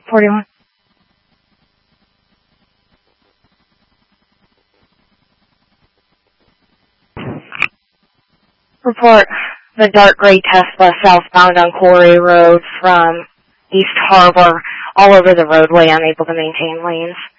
41. Report the dark gray Tesla southbound on Quarry Road from East Harbor, all over the roadway, unable to maintain lanes.